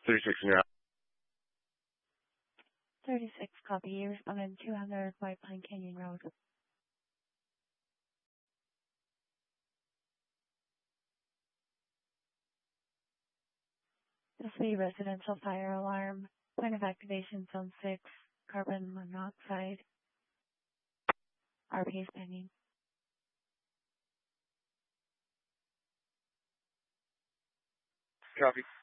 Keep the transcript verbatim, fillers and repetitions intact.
thirty-six in your house. thirty-six, copy. You responded two hundred White Pine Canyon Road. This will be residential fire alarm. Point of activation, zone six, carbon monoxide. R P is pending. Copy.